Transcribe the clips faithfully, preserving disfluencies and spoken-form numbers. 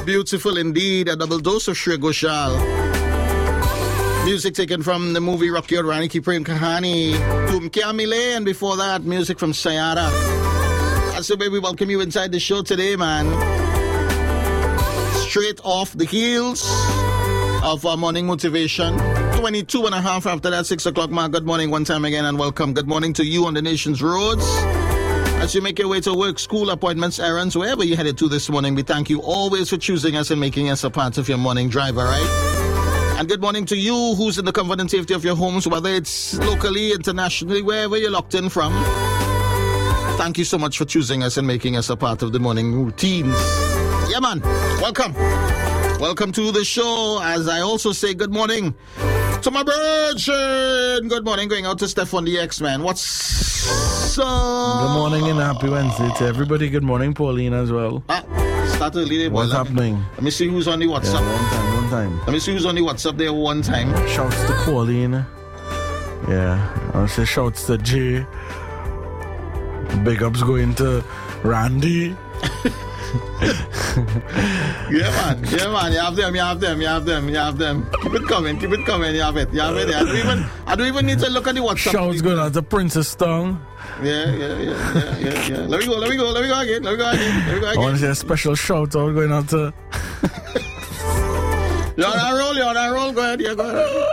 Beautiful indeed. A double dose of Shreya Ghoshal. Music taken from the movie Rocky Aur Rani Ki Prem Kahani. Tum Kya Mile, and before that, music from Sayara. That's the way we welcome you inside the show today, man. Straight off the heels of our morning motivation. twenty-two and a half after that six o'clock mark. Good morning one time again and welcome. Good morning to you on the nation's roads. As you make your way to work, school, appointments, errands, wherever you headed to this morning, we thank you always for choosing us and making us a part of your morning drive, all right? And good morning to you who's in the comfort and safety of your homes, whether it's locally, internationally, wherever you're locked in from. Thank you so much for choosing us and making us a part of the morning routines. Yeah, man. Welcome. Welcome to the show. As I also say good morning to my virgin. Good morning. Going out to Stefan the X-Man. What's up? Good morning and happy Wednesday to everybody. Good morning, Pauline, as well. Ah, start early there, boy. What's let happening? Me, let me see who's on the WhatsApp. Yeah, one time, one time. Let me see who's on the WhatsApp there one time. Shouts to Pauline. Yeah. I say shouts to Jay. Big ups going to Randy. Yeah, man. Yeah, man. You have them, you have them, you have them, you have them. Keep it coming, keep it coming. You have it, you have it. I don't even, I don't even need to look at the WhatsApp. Shouts going out to Princess Tongue. Yeah, yeah, yeah, yeah, yeah, yeah. Let me go, let me go, let me go again, let me go again, let me go again. I want to say a special shout out going out to... You're on a roll, you're on a roll. Go ahead, yeah, go ahead.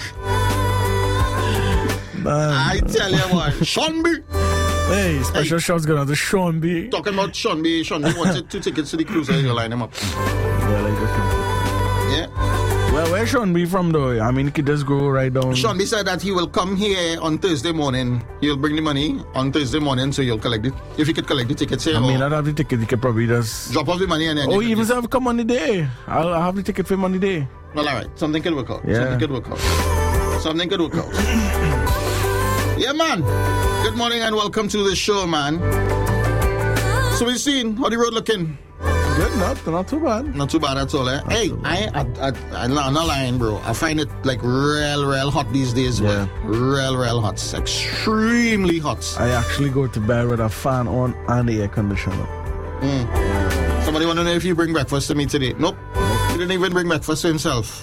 Man. I tell you what, Sean B. Hey, special Hey. shouts going out to Sean B. Talking about Sean B. Sean B wanted two tickets to the cruise, and you line him up. Yeah, like this. Yeah. Well, where Sean B from though? I mean, he could just go right down. Sean B said that he will come here on Thursday morning. He'll bring the money on Thursday morning, so you'll collect it. If you could collect the tickets here, I mean, or I'd have the ticket. You could probably just drop off the money and then. Oh, you even could- if I come on the day, I'll, I'll have the ticket for him on the day. Well, all right. Something could work out. Yeah. Something could work out. Something could work out. Yeah, man. Good morning and welcome to the show, man. So we've seen how the road looking. Good, not not too bad. Not too bad at all, eh? Not Hey, too I, I, I, I'm not lying, bro. I find it like real, real hot these days, Yeah. man. Real, real hot. It's extremely hot. I actually go to bed with a fan on and the air conditioner. Mm. Somebody want to know if you bring breakfast to me today? Nope. He didn't even bring breakfast to himself.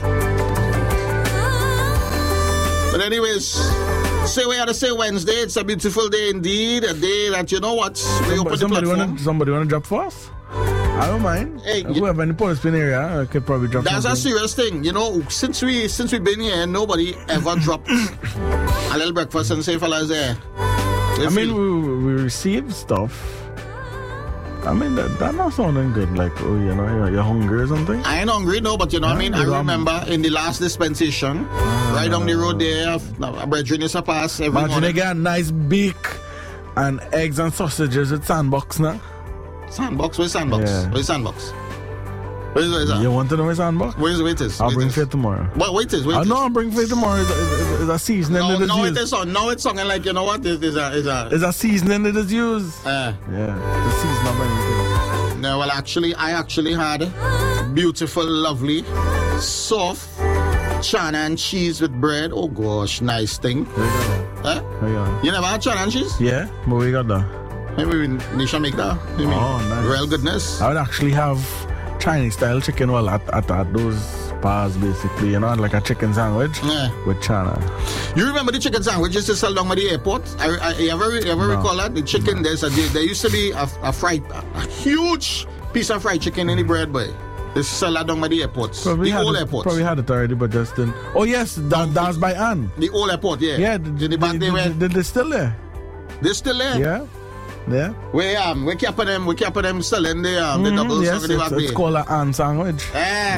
But anyways, say we had to say Wednesday. It's a beautiful day indeed. A day that, you know what, we open Somebody, the somebody platform. wanna somebody wanna drop for us? I don't mind. Hey, if you- we have any police pin area, I could probably drop That's a something. serious thing. You know, since we since we've been here, nobody ever dropped a little breakfast and say fellas there. I mean, we, we received stuff. I mean, that, that not sounding good. Like, oh, you know, you're, you're hungry or something. I ain't hungry, no, but you know what I mean? I Yeah, remember in the last dispensation, right down the road there, a brethren used to pass every Imagine they morning. get a nice beak and eggs and sausages with sandbox now. Sandbox? Where's Sandbox? Yeah. Where's Sandbox? Where's, where's that? You want to know where sandbox? Where's the waiters? I'll bring Waiters. for you tomorrow. What waiters? I Waiters? know I'll bring for you tomorrow. It's a, it's a, it's a seasoning No, that is no, it used. is on. No, it's something like, you know what? It's, it's a, it's a, It's a seasoning that is used. uh, Yeah, the season of anything. no, well, actually, I actually had beautiful, lovely, soft chana and cheese with bread. Oh, gosh, nice thing. There you go. Huh? There you go. You never had chana and cheese? Yeah, but we got that. Maybe we we should make that. Maybe. Oh, nice. Real goodness. I would actually have Chinese style chicken, well, at, at, at those bars, basically, you know, like a chicken sandwich Yeah. with chana. You remember the chicken sandwiches to sell down by the airport? I, I, you ever, you ever No. recall that? The chicken, there's a, there used to be a, a fried, a huge piece of fried chicken in the bread, boy. They sell that down by the airports. Probably the had old it, airports. Probably had it already, but just didn't. Oh, yes, that, that's by Anne. The old airport, yeah. Yeah, The, the, the back the, they the, went. the, they're still there. They're still there. Yeah, yeah. We um, we kept them, we kept them selling the um, the Mhm, double yes, yes, the it's, back it's way. called an Anne sandwich. Eh.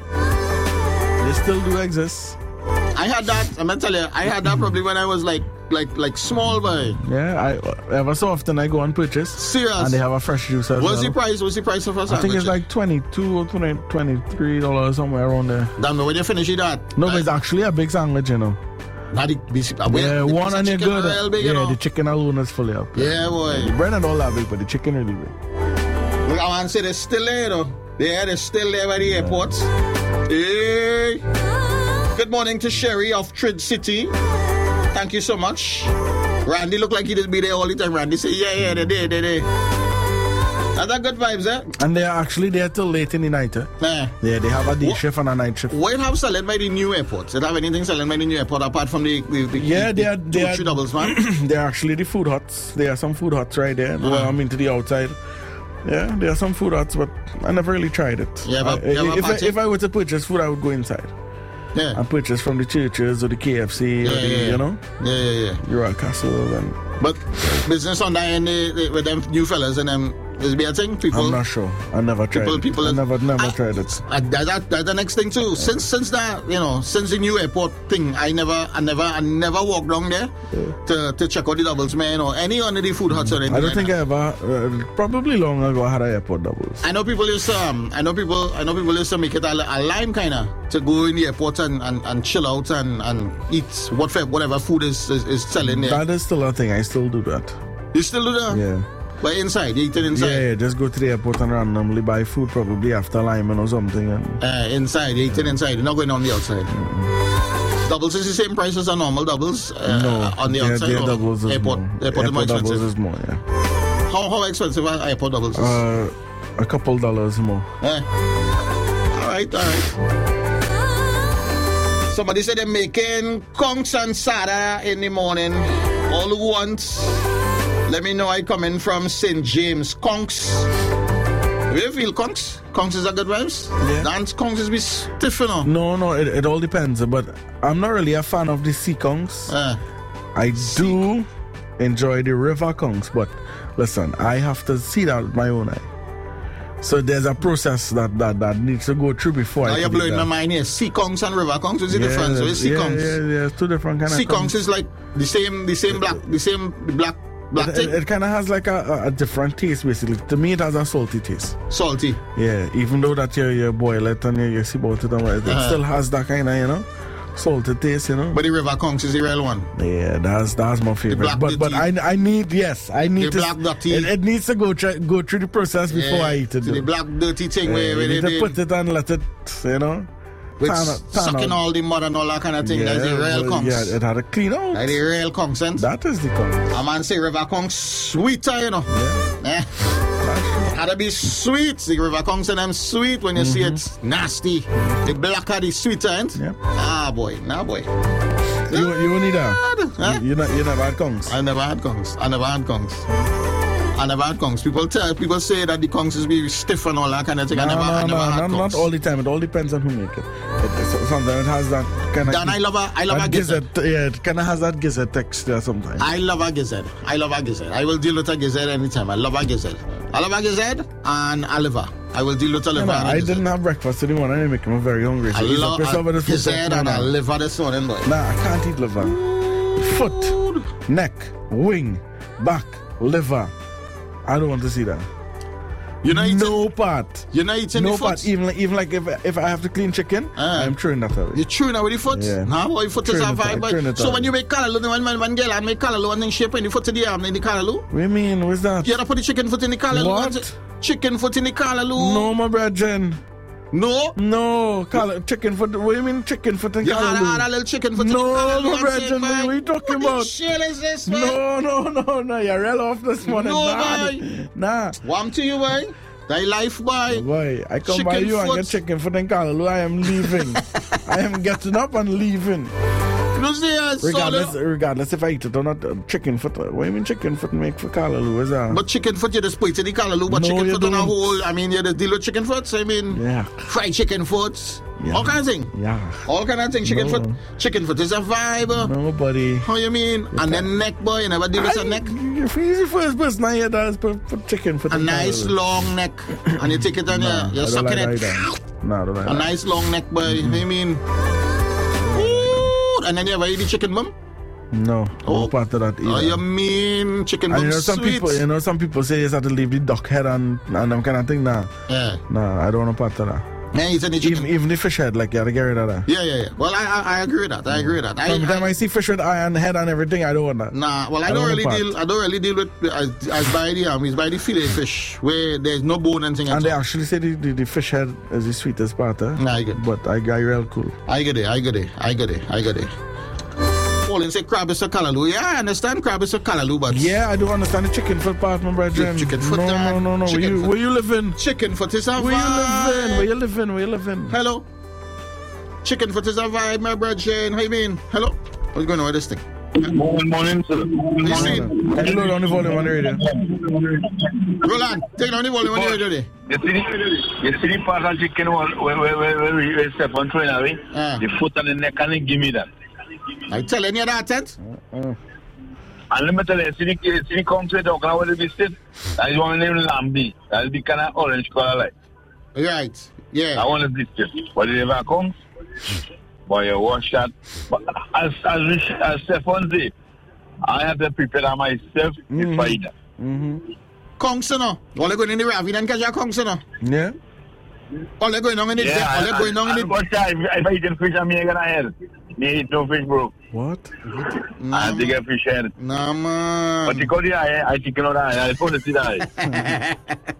Yeah. They still do exist. I had that. I'm gonna tell you, I had that probably when I was like, like, like small boy. Yeah, I ever so often I go and purchase. Serious. And they have a fresh juice as What's well. the price? What's the price of a I sandwich? think it's like twenty-two or twenty, twenty-three dollars somewhere around there. Damn, when you finish it, that. No, but it's actually a big sandwich, you know. Not the, the, well, Yeah, the one piece of and you're chicken good. real big, Yeah, you know? the chicken alone is fully up. Yeah, boy. The bread and all that big, but the chicken really big. Look, I want to say they're still there, though. Yeah, they're still there by the airport. Hey. Good morning to Sherry of Trid City. Thank you so much. Randy looked like he didn't be there all the time. Randy said, yeah, yeah, they're there, they're there. Are that good vibes, eh? And they're actually there till late in the night, eh? Yeah. Yeah, they have a day What? shift and a night shift. What you have selling by the new airport? Did you have anything selling by the new airport apart from the, the, the, Yeah, the they are, two they or are, three doubles, man? they're actually the food huts. There are some food huts right there. Well, I mean to the outside. Yeah, there are some food huts, but I never really tried it. Yeah, but I, you have a if, I, party? if I were to purchase food, I would go inside. Yeah. And purchase from the churches or the K F C Yeah, or the, yeah, yeah. you know, Yeah, yeah, yeah. the Royal Castle. And But business on that end eh, eh, with them new fellas and them is be a thing, people. I'm not sure. I never tried People, it. people, I never, never I- tried it. Uh, that, that, that's the next thing too. Since since that you know since the new airport thing, I never I never I never walked down there to, to check out the doubles, man, or any one of the food huts or anything. I don't like think that. I ever. Uh, probably long ago, I had an airport doubles. I know people used to um, I know people I know people used to make it a, a lime kind of to go in the airport and, and, and chill out and, and eat whatever whatever food is is, is selling there. That is still a thing. I still do that. You still do that? Yeah. But inside, you eat it inside. Yeah, yeah, just go to the airport and randomly buy food, probably after Lyman or something. And Uh, inside, you eat it inside. You're not going on the outside. Doubles is the same price as a normal doubles uh, no, on the their- outside. their or doubles is airport, more. airport, is more doubles expensive. is more, yeah. How how expensive are airport doubles? Is? Uh, a couple dollars more. Eh. All right, all right. Somebody said they're making conch and sada in the morning. All who want, let me know. I come in from Saint James. Conchs. Do you feel conchs? Conchs is a good vibes? Yeah. Dance conchs is be stiff, you know. No, no, it, it all depends. But I'm not really a fan of the sea conchs. Eh. I do enjoy the river conchs, but listen, I have to see that with my own eye. So there's a process that, that, that needs to go through before Now I you're can eat blowing my that. mind here. Sea conchs and river conchs. What's the Yeah, difference? So it's sea yeah, conchs. yeah, yeah, it's two different kind Sea of conchs is like the same, the same black, the same black, black It, thing. it, it kind of has like a, a, a different taste, basically. To me, it has a salty taste. Salty. Yeah, even though that you, you boil it and you, you see about it, and what, it Uh-huh. still has that kind of, you know, salty taste, you know. But the river conchs is the real one. Yeah, that's that's my favorite. black But but I dirty- I need yes I need The to black dirty- it, it needs to go try, go through the process before Yeah, I eat it. to the though. black dirty thing Yeah, where, you where they, need to they put it and let it, you know, with tan out- tan sucking out. all the mud and all that kind of thing. That's the real well, conchs. yeah, it had to clean out. That's the real conchs, and That is the conch. a man say river conchs sweeter, you know. Yeah. Eh. Gotta be sweet. The river conchs and them sweet when you see it nasty. The blacker the sweeter, and Yep. ah boy, nah boy. You you need that. Huh? You, you not you never had conchs. I never had conchs. I never had conchs. I never had conchs. People tell people say that the conchs is be stiff and all that kind of thing. I No, never, I no, never no, had not, conchs. not all the time. It all depends on who make it. it it- sometimes it has that kind of. Dan, I love a, I love a gizzard. Yeah, it kind of has that gizzard texture sometimes. I love a gizzard. I love a gizzard. I will deal with a gizzard anytime. I love a gizzard. I love a gizzard and a liver. I will deal with a You liver know, and a I gizzard. didn't have breakfast today morning. It make me very hungry. I So it's love a piece of a this food gizzard stuff and a now. liver this morning, boy. Nah, I can't eat liver. Foot, neck, wing, back, liver. I don't want to see that. You're not eating, No part. you're not eating No the part. foot. Even like, even like if if I have to clean chicken, Ah. I'm throwing that away. You're chewing away the foot? Yeah. Nah, boy, foot is a Chewing it vibe, out, boy. chewing it So out. when you make callaloo, when, when, when girl I make callaloo and then shape in the foot to the arm in the callaloo, What do you mean? What's that? you gotta put the chicken foot in the callaloo. What? and- Chicken foot in the callaloo. No, my brethren. No? No, call chicken foot. What do you mean chicken foot and You had, callaloo? had a little chicken foot in No, the callaloo. my and brethren, say, what are boy, you talking what about? the shell is this, man? No, no, no, no. You're real off this morning. No, nah, boy. nah. Warm to you, boy. Thy life, boy. Boy, I come by Chicken you and foot. get chicken foot and callaloo. I am leaving. I am getting up and leaving. You see, uh, Regardless, solid- regardless if I eat it or not. uh, Chicken foot. uh, What do you mean chicken foot make for callaloo? Is that? But chicken foot, you just put it in the callaloo, but No, chicken you foot on a don't. whole, I mean, you just deal with chicken foot, I mean, Yeah. fried chicken foot, Yeah. all kinds of things. Yeah. All kind of things, chicken No. foot. Chicken foot is a vibe. uh. Nobody. How you mean? And then neck, boy, you never deal with a neck. You're the first person I hear that is put, put chicken foot A and nice callaloo. long neck, and you take it and Nah, you're, I you're don't sucking like it. that either. Nah, I don't like A that. nice long neck, boy. Mm-hmm. I mean, Ooh, and then you ever eat the chicken bum? No, Oh. no part of that either. Oh, you mean chicken And bum you know some sweet? people, you know some people say you just have to leave the duck head and and them kind of thing. Nah, Yeah. nah, I don't want to part of that. Yeah, eating the chicken. Even even the fish head, like you have to get rid of that. Yeah, yeah, yeah. Well, I, I, I agree with that. I agree with that. I, Sometimes I, I see fish with eye and head and everything. I don't want that. Nah, well, I, I don't don't really want deal. I don't really deal with as, as by the um, it's by the fillet fish where there's no bone and thing. And at they all. actually say the, the, the fish head is the sweetest part. Eh? Nah, I get, But I got real cool. I get it. I get it. I get it. I get it. fall and say crab is a callaloo. Yeah, I understand crab is a callaloo, but Yeah, I do understand the chicken foot part, my brother. chicken foot, No, dad. no, no, no. Where Chicken you, foot. where you living? chicken foot is a Where you vibe. living? Where you living? Where you living? Hello. Chicken foot is a vibe, my brother. How you mean? Hello. What's going on with this thing? Morning, morning, sir. Good You see? morning. Can you load down the volume on the radio? Roland, take down the volume on the radio there. You see the, you see the part of chicken where, where, where, where, where we we step on throwing away? Ah. The foot and the neck, and they give me that. I telling you that, Ted. Uh, And let me tell you, see the, see the country talking about the biscuit? That is one named Lambi. That is the kind of orange color like. Right. Yeah. I want a biscuit. But it never comes. But you wash that. But as, as, we- as Stefan said, I have to prepare that myself Mhm. before I eat that. mm-hmm. Kongs, you know. All they going in the ravine and catch your kongs, you know. Yeah. All they going on in the Yeah, all they and- going on in and- the and but, uh, if, if I eat fish, I'm going to hell. Me eat no fish, bro. What? I have to get fish head. Nah, man. But you go there, I think you know that. I phone to see that.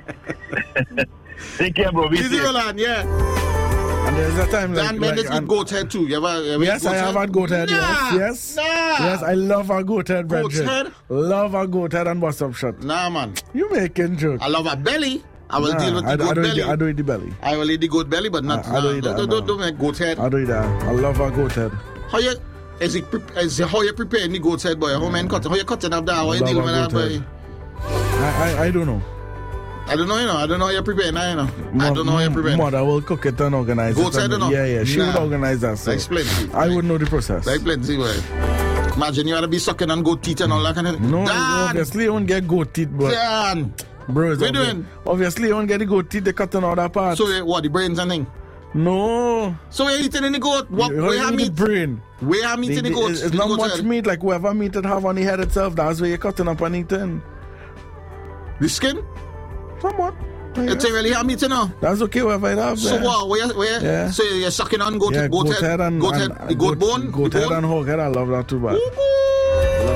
Take care, bro. Be Easy, safe. Roland, yeah. And there's a time like, Dan Mendes like eat goat head too. You ever, you ever Yes, eat goat I have head? had goat head. Nah, Yes, yes. Nah. Yes, I love a goat head, Goat brethren. head? Love a goat head and bust up shot. Nah, man. You making joke? I love a belly. I will Nah, deal with the I, goat I don't belly. eat, I don't eat the belly. I will eat the goat belly, but not. I- I don't nah, eat that, don't, no. don't, don't make goat head. I don't eat that. I love a goat head. How you? Is it? pre- Is it how you preparing the goat head, boy? How man cut? How you cutting up that? How you Love dealing a with that, goat boy? head. I, I, I don't know. I don't know, you know. I don't know how you preparing that, you know. I don't know how you preparing. Mother will cook it and organize Goat it. head, and- you know? Yeah, yeah. She Nah. would organize that. So Explain. I would know the process. Like plenty, boy. Imagine you had to be sucking on goat teeth and all that kind of thing. No, Dan! obviously you won't get goat teeth, but Dan! bro, it's What you obvi- doing? Obviously you won't get the goat teeth. They cutting all that part. So eh, what? The brains and thing. no, So we're eating in the goat. What? you, Where you have eat the meat? brain. Where have meat The- in the the- goat? it's In the not goat much head? meat like whoever meat it have on the head itself. That's where you're cutting up and eating. The skin? Somewhat. It's really have meat, you know. That's okay whoever it have. So yeah. what? Where? Where? Yeah. So you're sucking on goat, Yeah, goat, head, and goat and- head, the goat, bone, goat the head bone. and hog head. I love that too bad. Love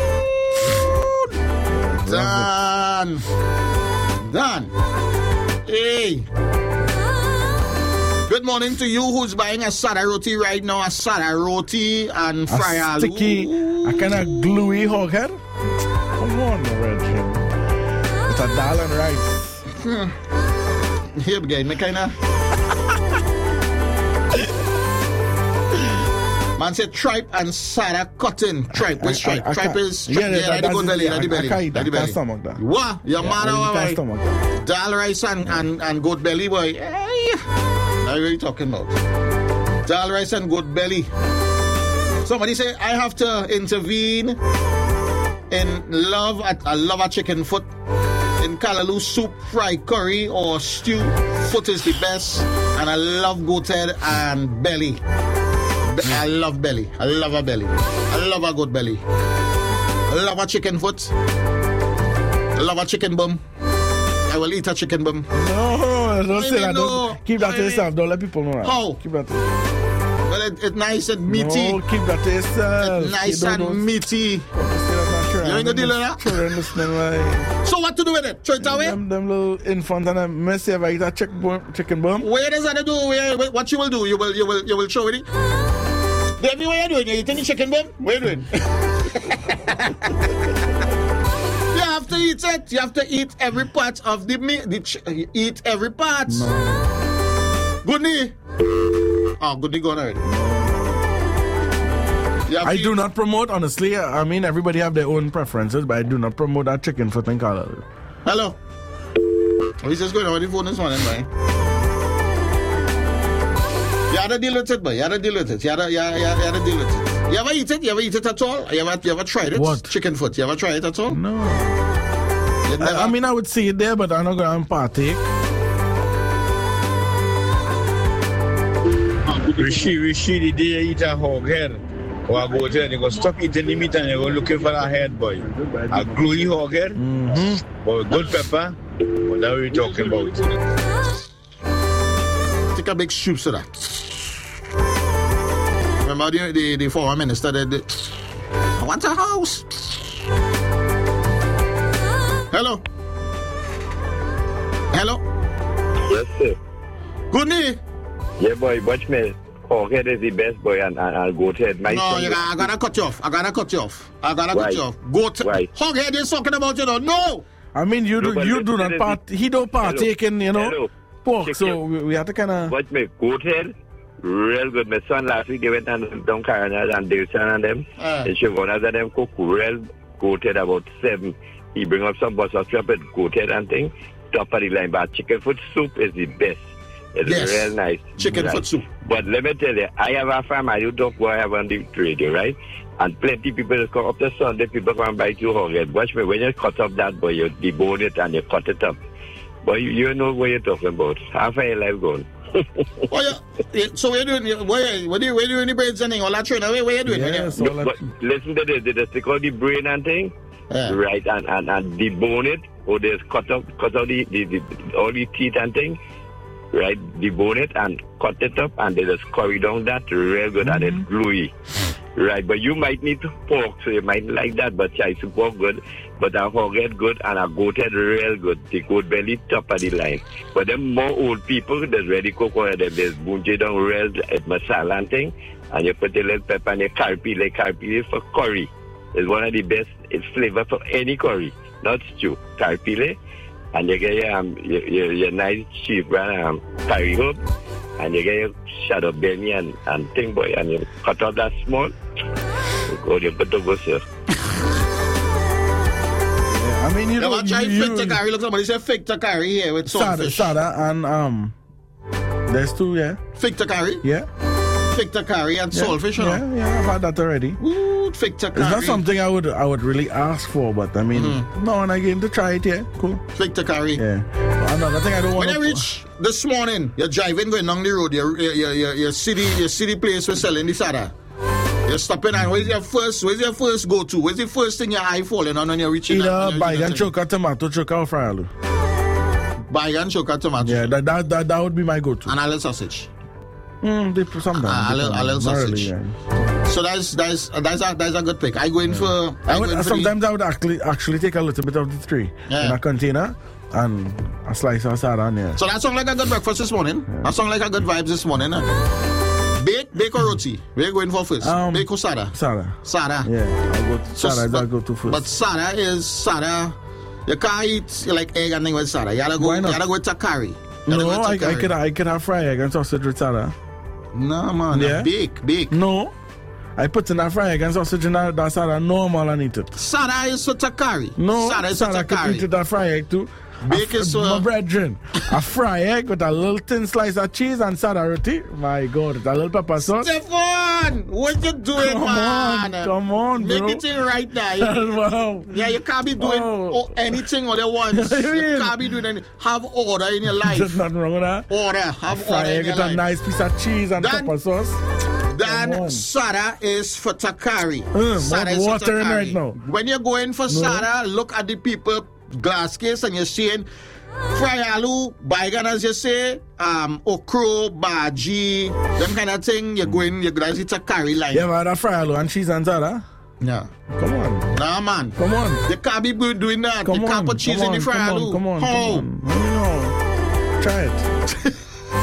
it. Dan. Dan. Hey. Good morning to you who's buying a sada roti right now. A sada roti and fry A aloo. sticky, a kind of gluey hog head. Come on, Reggie. It's a dal and rice. Here again, me kinda. Man said tripe and sada cotton. Tripe, which I- I- tripe? I Tripe can't- is yeah, yeah, that- yeah, the that's good it, belly, yeah, the I- belly, I can't eat the that, belly. can't stomach that. What? Your Yeah, man, I all can't right. stomach that. Dal rice and, and, and goat belly, boy. Hey. Now what are you talking about? Dal rice and goat belly. Somebody say I have to intervene in love at I love a chicken foot. In callaloo soup, fried curry or stew, foot is the best. And I love goat head and belly. Be- I love belly. I love a belly. I love a goat belly. I love a chicken foot. I love a chicken bum. I will eat a chicken bum. No, don't I say mean, that. no. Don't, keep that I to mean- yourself. Don't let people know that. How? Keep that to Well, it, it's nice and meaty. No, keep that to yourself. Nice You don't- and don't- meaty. don't say that not true. You ain't gonna deal with that? Children listening, like, So what to do with it? Throw it away? them, them little infants and them messy if I eat a chick bum, chicken bum. Where does that do? Where, where- what you will do? You will you will you will show it. Baby, what you doing? You eating the chicken bum? What you doing? You have to eat it. You have to eat every part of the meat. The ch- you eat every part. Goodney. Oh, Goodney gone already. You have I to do eat- not promote, honestly. I mean, everybody have their own preferences, but I do not promote that chicken foot and callaloo. Hello. He's just going on the phone this morning, boy. You had to deal with it, boy. You had to deal with it. You had to, you had, you had, you had to deal with it. You ever eat it? You ever eat it at all? You ever, you ever tried it? What? Chicken foot. You ever tried it at all? No. You never? I, I mean, I would see it there, but I'm not going to partake. Rishi, Rishi, the day you eat a hog head, or I go there, you go stop eating the meat and you go looking for a head, boy. A gluey hog head, Mm-hmm. but with good pepper, but that's what we're talking about. Take a big shoot to that. Remember the, the, the former minister that did, I want a house. Hello. Hello. Yes, sir. Goodney. Yeah, boy, watch me. Hoghead is the best boy, and, and, and goat head. My No, son you is- got, I gotta cut you off. I gotta cut you off. I gotta Why? cut you off. Goat. Why? Hoghead is talking about you know. No. I mean, you No, do but you listen do to not this. part. He don't partake in you know Hello. pork, Check so it. we, we have to kind of. Watch me, goat head, real good. My son last week, they went and down Carolina and Dayton and them. Uh. And she one of them cook real goat head about seven. He bring up some bus of chop with goat head and thing. Top of the line, but chicken foot soup is the best. It's Yes. real nice. Chicken Right. foot soup. But let me tell you, I have a farm, I do talk where I have on the radio, right? And plenty people come up to Sunday, people come buy you hog. Watch me, when you cut up that boy, you debone it and you cut it up. But you, you know what you're talking about. Half of your life gone. What you, so what you doing? What you, what you, what you doing the braids and thing? All that training? What, what you doing? Yeah, What so Look, let- but listen to this, they just take out the brain and thing, Yeah. right, and, and, and debone it, or they just cut up, cut out the, the, the, all the teeth and thing, right, debone it and cut it up, and they just curry down that real good, and it's gluey. Right, but you might need pork, so you might like that, but chai soup pork good, but a hog head good and a goat head real good. The goat belly top of the line. But them more old people, there's ready cook or them, there's bunche down real at masala and thing, and you put a little pepper and a carpi, like carpi is for curry. It's one of the best, it's flavor for any curry, not stew. Carpile, and you get your, um, your, your, your nice cheap brand um, curry herb, and you get your shadow belly and, and thing boy, and you cut out that small, you go, you put the go, sir. Yeah, I mean, you You know, ever try you, fig to you, carry? Look, somebody say fig to carry here with sada, saltfish. sada, and um, there's two, yeah, Fig to carry? yeah, Fig to carry and yeah, saltfish, you yeah, know? yeah. I've had that already. Ooh, fig to It's not carry. something I would I would really ask for, but I mean, Mm-hmm. no, and again to try it, yeah, cool, Fig to carry. yeah. But another thing I don't want When you reach this morning, you're driving going down the road, your your your your city your city place for selling the sada. You're stopping and where's your first where's your first go to? Where's the first thing your eye falling on when you're reaching that- when either you're bag reaching and that choker, tomato choker, or fry aloo. thing? Bayern choker tomato Yeah, that, that that that would be my go-to. and a little sausage. Mm, they put sometimes. Ah, a little- a little Not sausage. really, yeah. So that's that's that's a that's a good pick. I go in for I I would, go in for the- sometimes I would actually actually take a little bit of the three Yeah. in a container and a slice of sada on there. So that sounds like a good breakfast this morning. That sounds like a good vibes this morning. Huh? Bake, bake or roti? Where you going for first? Um, bake or sada? Sada. Sada. Yeah, I'll go to So, sada. but, I'll go to first. But sada is sada. You can't eat like egg and thing with sada. You gotta go. Why You not? gotta go with takari. You gotta no, go with I, I takari. could I could have fried egg and sausage with sada. No man. Yeah? Bake, bake. No, I put in a fried egg and sausage in that, that sada normal and eat it. Sada is for takari. No, sada is for sada could eat takari. it that fried egg too. Bake A- is for- my brethren. A fried egg with a little thin slice of cheese and sada roti. My God, with a little pepper sauce. Stefan, what you doing, Come man? on, come on, Make bro. it in right now. You- Wow. Yeah, you can't be doing Oh. oh, anything all at once. What do you You mean? can't be doing any. Have order in your life. There's nothing wrong with that. Order. Have Fried order in egg your with a life. nice piece of cheese and Then- pepper sauce. Come Then on. sada is for takari. Mm, sada I'm is for watering takari. right now. When you're going for sada, look at the people glass case and you're seeing fry aloo, baigan as you say, um, okro, baji, them kind of thing. You're going, you're going to takari line. You ever had a fry aloo and cheese and sada? Yeah. Come on. Nah, man. Come on. You can't be good doing that. Come you on. can't put cheese come in the on, fry come aloo. on, come on, How? come on. You know. Try it.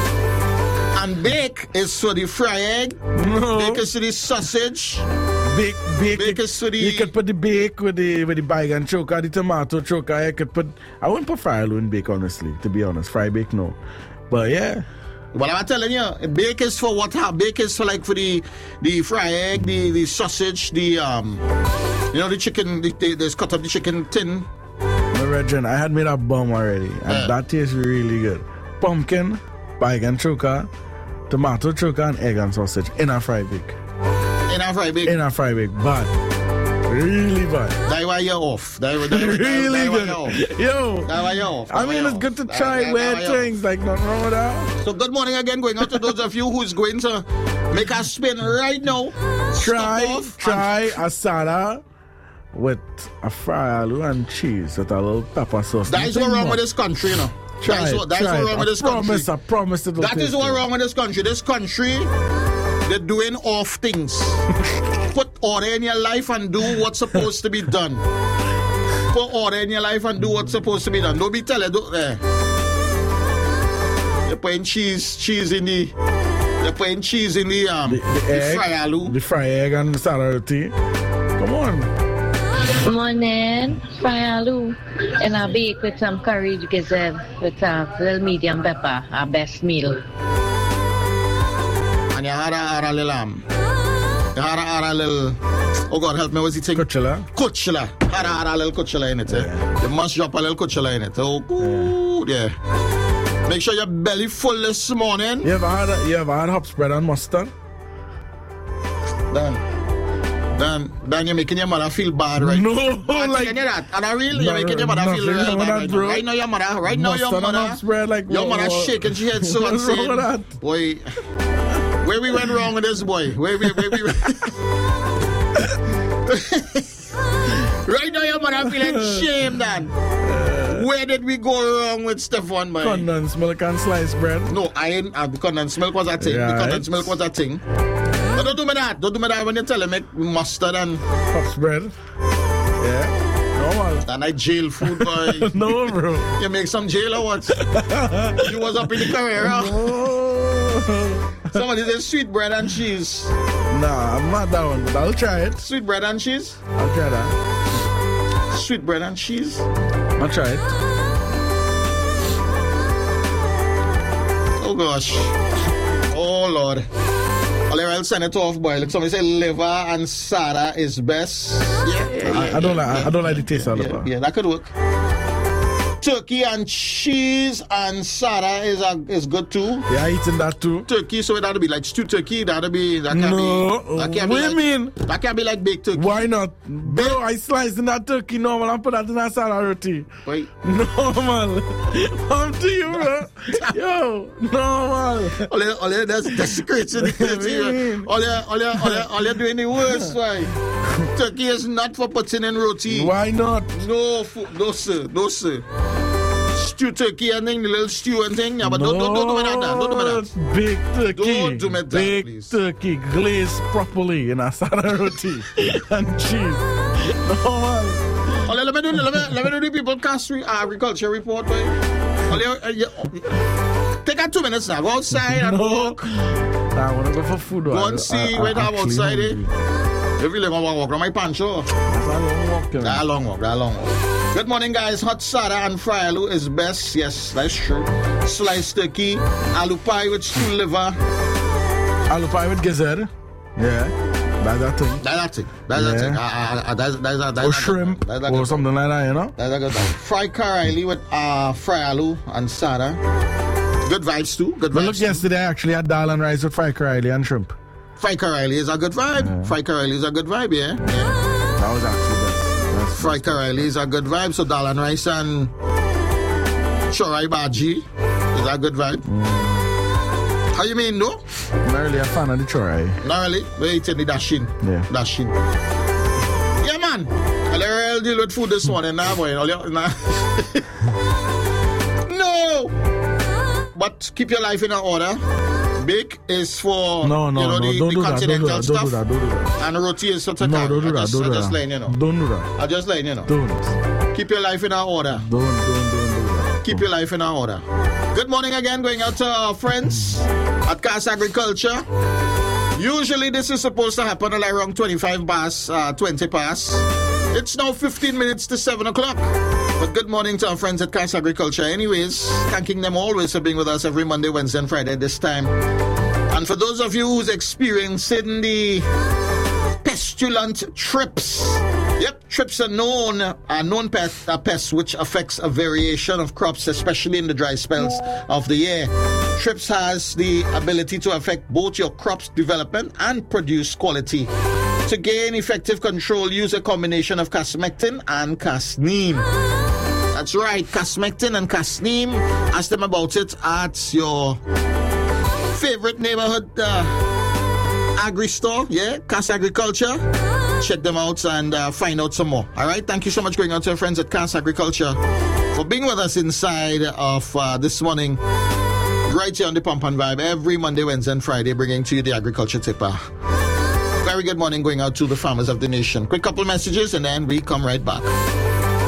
And bake is for the fry egg. No. Bake is for the sausage. Bake, bake. Bake is for the- You could put the bake with the with the bacon choker, the tomato choker. You could put. I wouldn't put fry aloo in bake, honestly. To be honest, fry bake no. But yeah, Well, I'm telling you, bake is for what? ha- Bake is for like for the the fry egg, the, the sausage, the um, you know, the chicken. The, the, the cut up the chicken tin. my Regin, I had made a bomb already, and Yeah. that tastes really good. Pumpkin, bacon choker, tomato choker, and egg and sausage in a fry bake. In a fry bake. In a fry bake, bad, really bad. That's why you're off. That, that, that, Really that, why good. you're off. Yo, That's why you're off. I That's why mean, you're it's off. good to That- try that- weird that's why you're things, like nothing wrong with that. off. So good morning again, going out to those of you who's going to make a spin right now. Try, Stop off try a sada with a fry aloo and cheese with a little pepper sauce. That is Nothing what's wrong more. with this country, you know. Try That is it, what, that's try what's it. wrong with this I promise, country. I promise it'll That is taste what's good. wrong with this country. This country, they're doing off things. Put order in your life and do what's supposed to be done. Put order in your life and do what's supposed to be done. Don't be telling. Don't, eh. You're putting cheese, cheese in the. You're You're putting cheese in the um, The, the, the egg, fry aloo. the fried egg and the salad roti. Come on. Morning, fry aloo. And I bake with some curry gizzard with a little medium pepper, our best meal. And you had a, had a little um, you had a, had a little. Oh God, help me. What's the thing? Coachella. Coachella. Had a, had a little coachella in it. Eh? Yeah. You must drop a little coachella in it. Oh, good. Yeah. Make sure your belly full this morning. You ever had a, you ever had hop spread and mustard? Then, then, then you're making your mother feel bad, right? No, I'm like telling you that. And I really, you're No, making your mother feel nothing real wrong bad with that, right now. bro. Right now, your mother, right now, your Mustard and mother, hop spread, like, your what- mother what- shaking she head so and what's wrong saying, with that? boy, where we went wrong with this boy? Where we, where we, right now, your mother feeling shame, Dan. Where did we go wrong with Stefan, boy? condensed milk and sliced bread. No, I ain't. Uh, the condensed milk was a thing. Yeah, the right. condensed milk was a thing. But don't do me that. Don't do me that when you tell him make mustard and Hop spread. Yeah. Normal. and I jail food, boy. No, bro. You make some jail or what? You was up in the career. Oh. Somebody said sweet bread and cheese. Nah, I'm not that one, but I'll try it. Sweet bread and cheese? I'll try that. Sweet bread and cheese? I'll try it. Oh gosh. Oh Lord. All right, I'll send it off, boy. Look, somebody say liver and sada is best. Yeah, yeah, I, I don't like. I, I don't like the taste of yeah, liver. yeah, that could work. Turkey and cheese and sada is a, is good too. Yeah, I eating that too. Turkey, so that'll be like stewed turkey. That'll be that can No, be. That can what be do like, you mean? That can be like baked turkey. Why not? Bro, I sliced in that turkey normal and put that in that salad roti. Wait. Normal. I'm to you, bro. Yo, normal. All you, all you, that's desecrating the turkey. All you, all you, all you, all you doing the worst, why? Turkey is not for putting in roti. Why not? No, fo- no sir, no sir. Stew turkey and thing, the little stew and thing. Yeah, but don't, don't, don't do me that, Dan. Don't do me that. Baked turkey. Don't do me that, Baked please. turkey glazed properly in a salad roti and cheese. Normal. Oh, let me do, let me, let me do the people cast re- agriculture report, boy. Oh, you, uh, you, take out two minutes now. Go outside and No. walk. I want to go for food. Go I- and see I- I where I'm actually outside, eh? hungry. You really gonna walk, walk around my pancho? That's a long walk, you know. That long walk, that long walk. Good morning, guys. Hot sada and fry aloo is best. Yes, that's true. Sliced turkey, aloo pie with stew liver. Aloo pie with gizzard. Yeah, that's that thing. That's that thing. That's that Yeah. thing. Uh, uh, uh, that's, that's, that's, Or that's shrimp That's that or good. something like that, you know? That's a good one. Fried karaili with uh, fry aloo and sada. Good vibes too. Good But vibes. look, too. yesterday I actually had dal and rice with fried karaili and shrimp. Fried karaili is a good vibe. Yeah. Fried karaili is a good vibe, yeah. yeah. That was actually best. That's Fried karaili is a good vibe. So dal and rice and chorai bhaji is a good vibe. How you mean, no? I'm not really a fan of the chorai. Not really. We're eating the dashin. Yeah. Dashin. Yeah, man. I'll real deal with food this morning now, boy. All you- nah. No! But keep your life in order. Bake is for No, no, you know, no. the, Don't the do that. Don't do continental that. stuff. Don't do that. Don't do that. And roti is for No, Takar. don't do I that. just, Don't I do just that. letting you know. Don't do that. I just letting you know. Don't. Keep your life in order. Don't, don't, don't do that. Keep your life in order. Good morning again, going out to our friends at Cass Agriculture. Usually this is supposed to happen at around twenty-five past, uh, twenty past. It's now fifteen minutes to seven o'clock. But good morning to our friends at Cass Agriculture anyways. Thanking them always for being with us every Monday, Wednesday, and Friday at this time. And for those of you who's experiencing the pestilent trips, yep, trips are known, are known pest, uh, pests which affects a variation of crops, especially in the dry spells of the year. Trips has the ability to affect both your crop's development and produce quality. To gain effective control, use a combination of Casmectin and Casneem. That's right, Casmectin and Casneem. Ask them about it at your favorite neighborhood uh, agri-store, yeah, Cass Agriculture. Check them out and uh, find out some more. All right, thank you so much going out to our friends at Cass Agriculture for being with us inside of uh, this morning, right here on the Pump and Vibe, every Monday, Wednesday, and Friday, bringing to you the Agriculture Tipper. Very good morning going out to the farmers of the nation. Quick couple messages and then we come right back.